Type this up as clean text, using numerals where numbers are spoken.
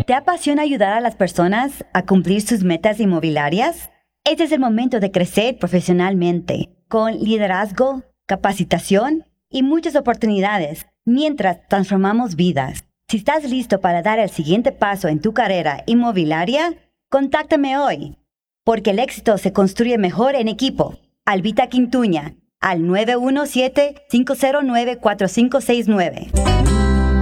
¿Te apasiona ayudar a las personas a cumplir sus metas inmobiliarias? Este es el momento de crecer profesionalmente, con liderazgo, capacitación y muchas oportunidades, mientras transformamos vidas. Si estás listo para dar el siguiente paso en tu carrera inmobiliaria, contáctame hoy, porque el éxito se construye mejor en equipo. Albita Quintuña, al 917-509-4569.